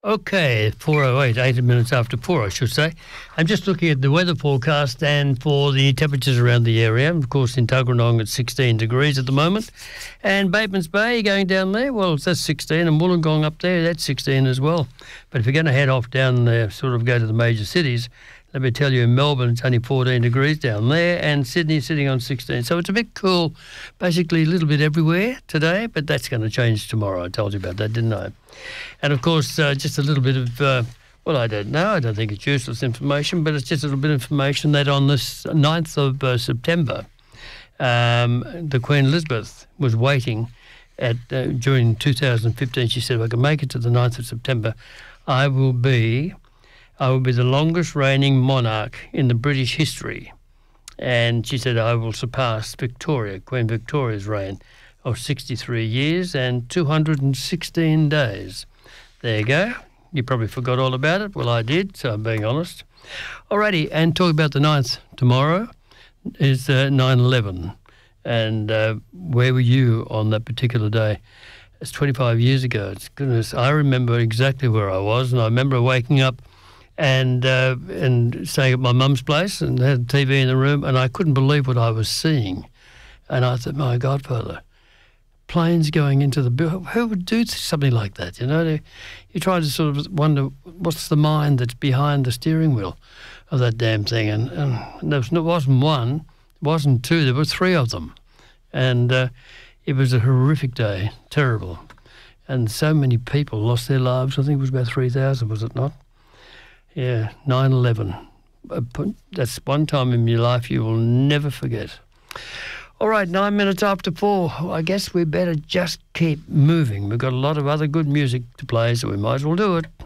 Okay, 4:08, 18 minutes after 4, I should say. I'm just looking at the weather forecast and for the temperatures around the area. Of course, in Tuggeranong, it's 16 degrees at the moment. And Batemans Bay, going down there, well, that's 16. And Wollongong up there, that's 16 as well. But if you're going to head off down there, sort of go to the major cities, let me tell you, in Melbourne, it's only 14 degrees down there, and Sydney sitting on 16. So it's a bit cool, basically a little bit everywhere today, but that's going to change tomorrow. I told you about that, didn't I? And, of course, just a little bit of, well, I don't know. I don't think it's useless information, but it's just a little bit of information that on the 9th of September, the Queen Elizabeth was waiting during 2015. She said, if I can make it to the 9th of September, I will be the longest reigning monarch in the British history. And she said, I will surpass Victoria, Queen Victoria's reign of 63 years and 216 days. There you go. You probably forgot all about it. Well, I did, so I'm being honest. Alrighty, and talk about the 9th. Tomorrow is 9/11. And where were you on that particular day? It's 25 years ago. It's goodness, I remember exactly where I was, and I remember waking up and staying at my mum's place and had a TV in the room, and I couldn't believe what I was seeing. And I thought, my godfather, planes going into the building, who would do something like that? You know, you try to sort of wonder what's the mind that's behind the steering wheel of that damn thing. And there wasn't one, it wasn't two, there were three of them. And it was a horrific day, terrible. And so many people lost their lives. I think it was about 3,000, was it not? Yeah, 9/11. That's one time in your life you will never forget. All right, 9 minutes after 4. I guess we better just keep moving. We've got a lot of other good music to play, so we might as well do it.